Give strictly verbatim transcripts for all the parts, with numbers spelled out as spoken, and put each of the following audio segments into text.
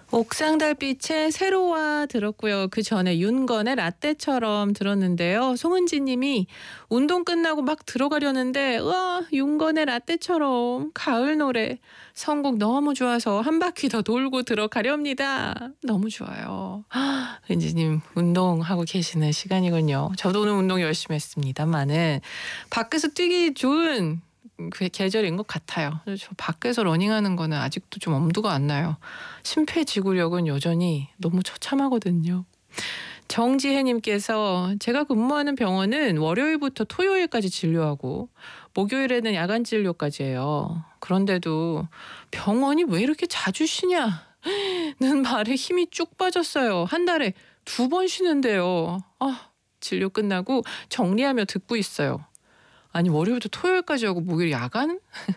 옥상 달빛의 새로와 들었고요. 그 전에 윤건의 라떼처럼 들었는데요. 송은지 님이 운동 끝나고 막 들어가려는데 우와 윤건의 라떼처럼 가을 노래 선곡 너무 좋아서 한 바퀴 더 돌고 들어가렵니다. 너무 좋아요. 은지 님 운동하고 계시는 시간이군요. 저도 오늘 운동 열심히 했습니다만은 밖에서 뛰기 좋은 그 계절인 것 같아요. 저 밖에서 러닝하는 거는 아직도 좀 엄두가 안 나요. 심폐지구력은 여전히 너무 처참하거든요. 정지혜님께서 제가 근무하는 병원은 월요일부터 토요일까지 진료하고 목요일에는 야간 진료까지 해요. 그런데도 병원이 왜 이렇게 자주 쉬냐는 말에 힘이 쭉 빠졌어요. 한 달에 두 번 쉬는데요. 아, 진료 끝나고 정리하며 듣고 있어요. 아니 월요일부터 토요일까지 하고 목요일 야간?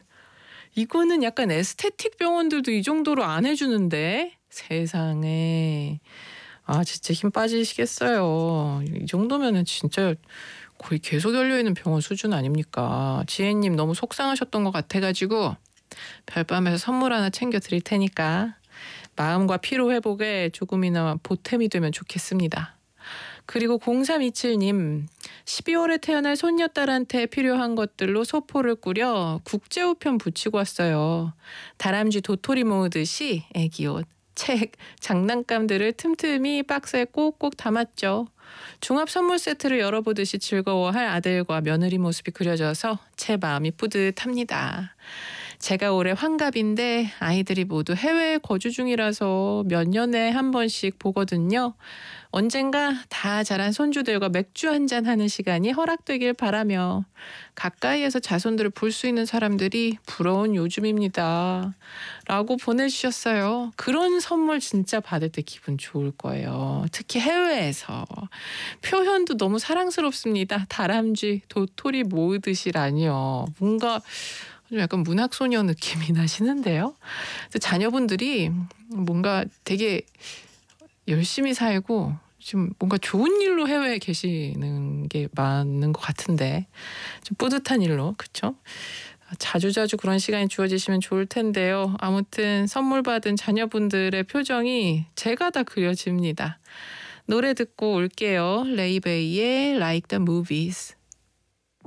이거는 약간 에스테틱 병원들도 이 정도로 안 해주는데 세상에. 아 진짜 힘 빠지시겠어요. 이 정도면은 진짜 거의 계속 열려있는 병원 수준 아닙니까. 지혜님 너무 속상하셨던 것 같아가지고 별밤에서 선물 하나 챙겨 드릴 테니까 마음과 피로 회복에 조금이나마 보탬이 되면 좋겠습니다. 그리고 공삼이칠님 십이월에 태어날 손녀딸한테 필요한 것들로 소포를 꾸려 국제우편 붙이고 왔어요. 다람쥐 도토리 모으듯이 애기옷, 책, 장난감들을 틈틈이 박스에 꼭꼭 담았죠. 종합 선물 세트를 열어보듯이 즐거워할 아들과 며느리 모습이 그려져서 제 마음이 뿌듯합니다. 제가 올해 환갑인데 아이들이 모두 해외에 거주 중이라서 몇 년에 한 번씩 보거든요. 언젠가 다 자란 손주들과 맥주 한잔 하는 시간이 허락되길 바라며 가까이에서 자손들을 볼 수 있는 사람들이 부러운 요즘입니다. 라고 보내주셨어요. 그런 선물 진짜 받을 때 기분 좋을 거예요. 특히 해외에서. 표현도 너무 사랑스럽습니다. 다람쥐 도토리 모으듯이라니요. 뭔가 좀 약간 문학소녀 느낌이 나시는데요. 자녀분들이 뭔가 되게 열심히 살고 지금 뭔가 좋은 일로 해외에 계시는 게 맞는 것 같은데 좀 뿌듯한 일로 그렇죠? 자주자주 그런 시간이 주어지시면 좋을 텐데요. 아무튼 선물 받은 자녀분들의 표정이 제가 다 그려집니다. 노래 듣고 올게요. 레이베이의 Like the Movies.